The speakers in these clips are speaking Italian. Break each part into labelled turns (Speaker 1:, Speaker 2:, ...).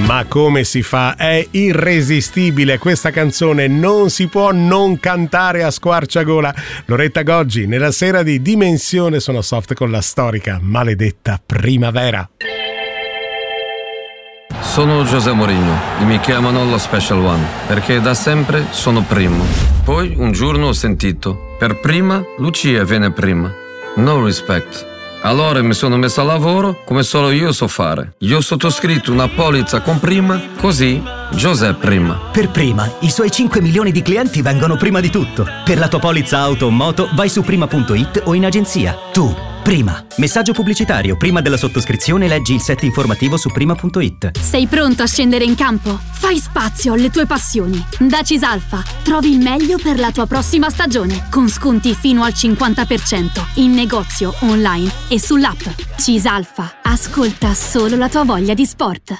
Speaker 1: Ma come si fa? È irresistibile questa canzone, non si può non cantare a squarciagola. Loretta Goggi nella sera di Dimensione Suono Soft con la storica maledetta primavera.
Speaker 2: Sono José Mourinho e mi chiamano lo Special One perché da sempre sono primo. Poi un giorno ho sentito: per prima Lucia viene prima. No respect. Allora mi sono messo a lavoro come solo io so fare. Io ho sottoscritto una polizza con prima, così José prima.
Speaker 3: Per prima, i suoi 5 milioni di clienti vengono prima di tutto. Per la tua polizza auto o moto vai su prima.it o in agenzia. Tu, prima. Messaggio pubblicitario. Prima della sottoscrizione leggi il set informativo su prima.it.
Speaker 4: Sei pronto a scendere in campo? Fai spazio alle tue passioni. Da Cisalfa trovi il meglio per la tua prossima stagione, con sconti fino al 50% in negozio, online e sull'app. Cisalfa, ascolta solo la tua voglia di sport.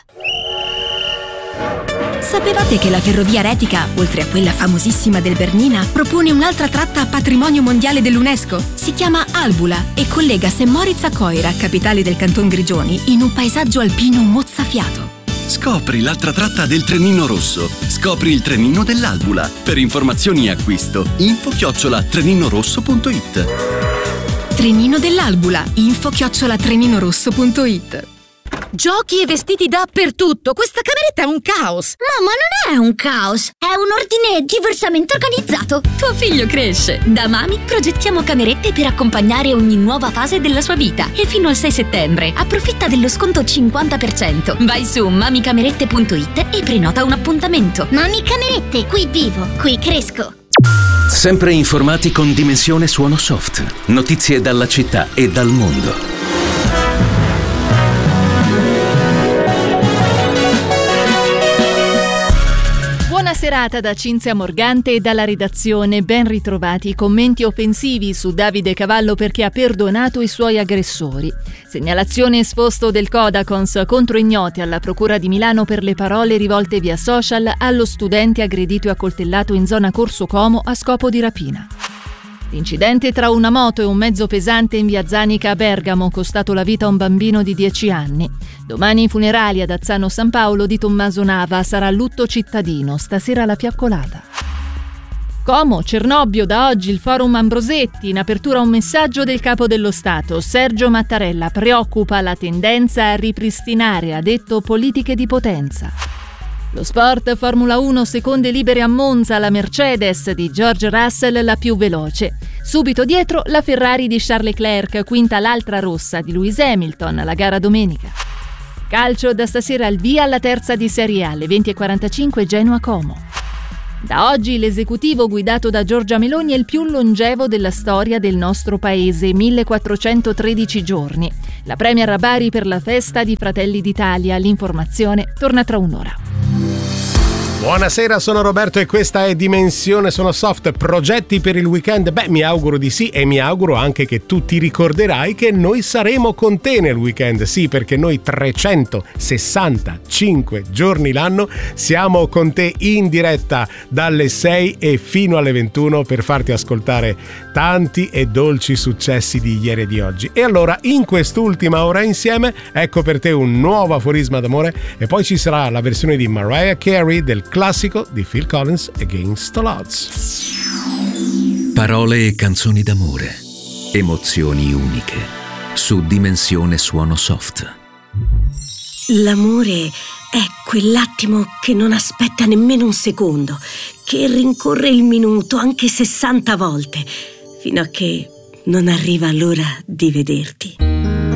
Speaker 5: Sapevate che la Ferrovia Retica, oltre a quella famosissima del Bernina, propone un'altra tratta a patrimonio mondiale dell'UNESCO? Si chiama Albula e collega St. Moritz a Coira, capitale del Canton Grigioni, in un paesaggio alpino mozzafiato.
Speaker 6: Scopri l'altra tratta del Trenino Rosso. Scopri il trenino dell'Albula. Per informazioni e acquisto, info@treninorosso.it.
Speaker 5: Trenino dell'Albula. info@treninorosso.it.
Speaker 7: Giochi e vestiti dappertutto. Questa cameretta è un caos.
Speaker 8: Mamma, non è un caos, è un ordine diversamente organizzato.
Speaker 7: Tuo figlio cresce. Da Mami progettiamo camerette per accompagnare ogni nuova fase della sua vita. E fino al 6 settembre approfitta dello sconto 50%. Vai su mamicamerette.it e prenota un appuntamento.
Speaker 8: Mami Camerette, qui vivo, qui cresco.
Speaker 9: Sempre informati con Dimensione Suono Soft. Notizie dalla città e dal mondo.
Speaker 10: Buona serata da Cinzia Morgante e dalla redazione. Ben ritrovati i commenti offensivi su Davide Cavallo perché ha perdonato i suoi aggressori. Segnalazione esposto del Codacons contro ignoti alla Procura di Milano per le parole rivolte via social allo studente aggredito e accoltellato in zona Corso Como a scopo di rapina. L'incidente tra una moto e un mezzo pesante in via Zanica a Bergamo, costato la vita a un bambino di 10 anni. Domani i funerali ad Azzano San Paolo di Tommaso Nava, sarà lutto cittadino, stasera la fiaccolata. Como, Cernobbio, da oggi il forum Ambrosetti, in apertura un messaggio del capo dello Stato. Sergio Mattarella preoccupa la tendenza a ripristinare, ha detto, politiche di potenza. Lo sport, Formula 1, seconde libere a Monza, la Mercedes di George Russell la più veloce. Subito dietro la Ferrari di Charles Leclerc, quinta l'altra rossa di Lewis Hamilton, la gara domenica. Calcio, da stasera al via alla terza di Serie A, alle 20:45 Genoa-Como. Da oggi l'esecutivo guidato da Giorgia Meloni è il più longevo della storia del nostro paese, 1413 giorni. La premier a Bari per la festa di Fratelli d'Italia. L'informazione torna tra un'ora.
Speaker 1: Buonasera, sono Roberto e questa è Dimensione Suono Soft. Progetti per il weekend? Beh, mi auguro di sì, e mi auguro anche che tu ti ricorderai che noi saremo con te nel weekend. Sì, perché noi 365 giorni l'anno siamo con te in diretta dalle 6 e fino alle 21 per farti ascoltare tanti e dolci successi di ieri e di oggi. E allora, in quest'ultima ora insieme, ecco per te un nuovo aforisma d'amore e poi ci sarà la versione di Mariah Carey del classico di Phil Collins, Against All Odds.
Speaker 9: Parole e canzoni d'amore, emozioni uniche, su Dimensione Suono Soft.
Speaker 11: L'amore è quell'attimo che non aspetta nemmeno un secondo, che rincorre il minuto anche 60 volte, fino a che non arriva l'ora di vederti.